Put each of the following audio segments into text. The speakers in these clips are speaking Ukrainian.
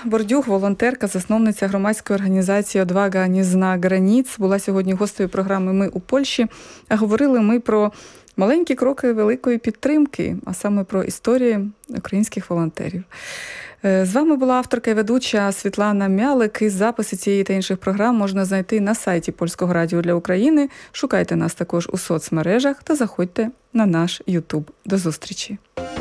Бордюг, волонтерка, засновниця громадської організації «Одвага не зна границ», була сьогодні гостею програми «Ми у Польщі». А говорили ми про маленькі кроки великої підтримки, а саме про історії українських волонтерів. З вами була авторка і ведуча Світлана Мялик. І записи цієї та інших програм можна знайти на сайті Польського радіо для України. Шукайте нас також у соцмережах та заходьте на наш YouTube. До зустрічі!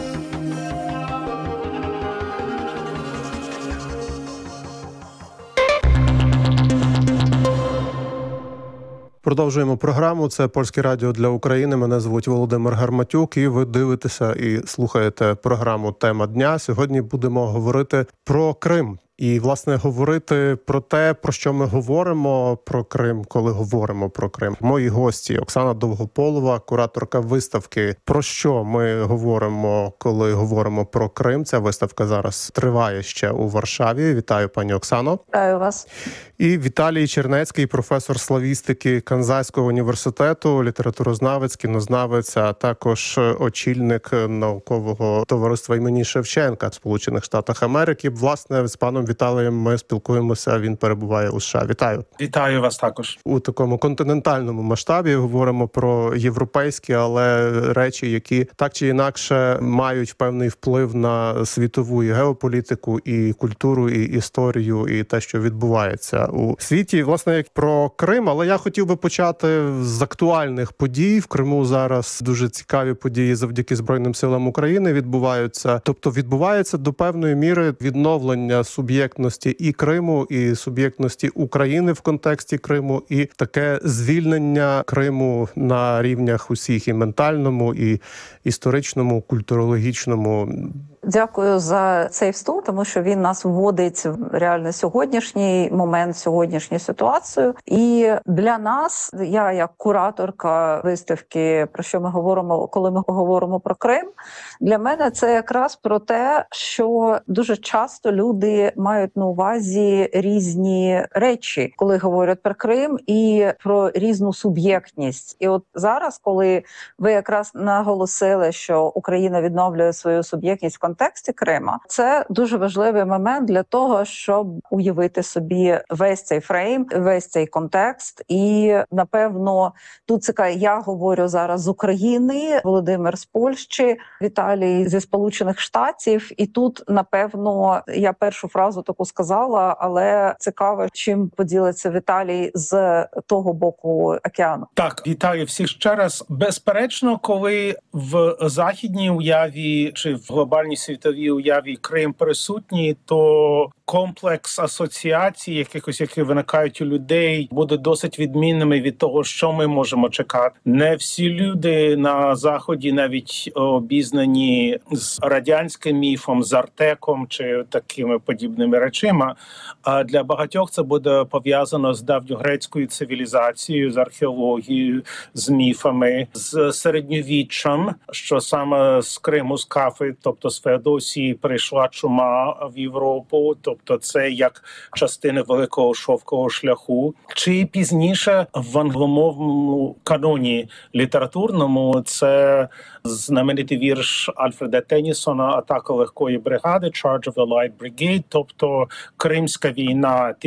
Продовжуємо програму. Це Польське радіо для України. Мене звуть Володимир Гарматюк, і ви дивитеся і слухаєте програму «Тема дня». Сьогодні будемо говорити про Крим. І, власне, говорити про те, про що ми говоримо про Крим, коли говоримо про Крим. Мої гості Оксана Довгополова, кураторка виставки «Про що ми говоримо, коли говоримо про Крим». Ця виставка зараз триває ще у Варшаві. Вітаю, пані Оксано. Вітаю вас. І Віталій Чернецький, професор славістики Канзайського університету, літературознавець, кінознавець, а також очільник наукового товариства імені Шевченка в Сполучених Штатах Америки. Власне, з паном Віталієм ми спілкуємося, він перебуває у США. Вітаю. Вітаю вас також. У такому континентальному масштабі говоримо про європейські, але речі, які так чи інакше мають певний вплив на світову і геополітику, і культуру, і історію, і те, що відбувається у світі. Власне, як про Крим, але я хотів би почати з актуальних подій. В Криму зараз дуже цікаві події завдяки Збройним силам України відбуваються. Тобто відбувається до певної міри відновлення суб'єктності і Криму, і суб'єктності України в контексті Криму, і таке звільнення Криму на рівнях усіх, і ментальному, і історичному, культурологічному. Дякую за цей вступ, тому що він нас вводить в реально сьогоднішній момент, сьогоднішню ситуацію. І для нас, я як кураторка виставки, про що ми говоримо, коли ми говоримо про Крим, для мене це якраз про те, що дуже часто люди мають на увазі різні речі, коли говорять про Крим і про різну суб'єктність. І от зараз, коли ви якраз наголосили, що Україна відновлює свою суб'єктність в контексті Крима, це дуже важливий момент для того, щоб уявити собі весь цей фрейм, весь цей контекст. І, напевно, тут це я говорю зараз з України, Володимир з Польщі, Віталій зі Сполучених Штатів. І тут, напевно, я першу фразу таку сказала, але цікаво, чим поділиться Віталій з того боку океану. Так, вітаю всіх ще раз. Безперечно, коли в західній уяві чи в глобальній світовій уяві Крим присутній, то комплекс асоціацій, якихось, які виникають у людей, буде досить відмінними від того, що ми можемо чекати. Не всі люди на Заході навіть обізнані з радянським міфом, з Артеком чи такими подібними речима. А для багатьох це буде пов'язано з давньогрецькою цивілізацією, з археологією, з міфами, з середньовіччям, що саме з Криму, з Кафи, тобто з Феодосії, прийшла чума в Європу, тобто це як частина великого шовкового шляху. Чи пізніше в англомовному каноні літературному це знаменитий вірш Альфреда Теннісона «Атака легкої бригади» «Charge of the Light Brigade», тобто Кримська війна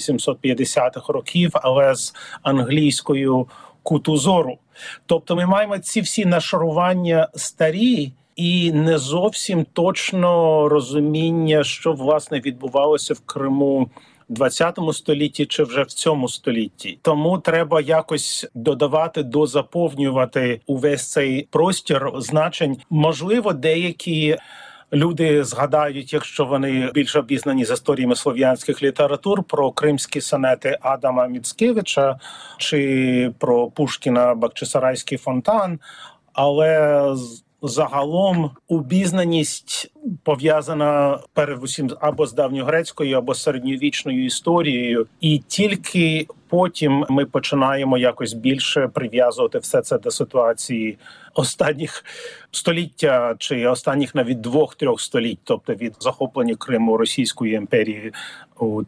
1850-х років, але з англійською куту зору. Тобто ми маємо ці всі нашарування старі, і не зовсім точно розуміння, що, власне, відбувалося в Криму в 20 столітті чи вже в цьому столітті. Тому треба якось додавати, дозаповнювати увесь цей простір значень. Можливо, деякі люди згадають, якщо вони більш обізнані з історіями слов'янських літератур, про кримські сонети Адама Міцкевича чи про Пушкіна «Бахчисарайський фонтан», але загалом обізнаність пов'язана передусім або з давньогрецькою, або з середньовічною історією, і тільки потім ми починаємо якось більше прив'язувати все це до ситуації останніх століття чи останніх навіть 2-3 століть, тобто від захоплення Криму Російської імперії у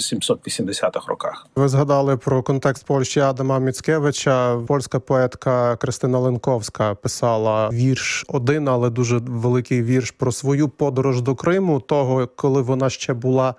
1780-х роках. Ви згадали про контекст Польщі Адама Міцкевича. Польська поетка Кристина Ленковська писала вірш один, але дуже великий вірш про свою подорож до Криму, того, коли вона ще була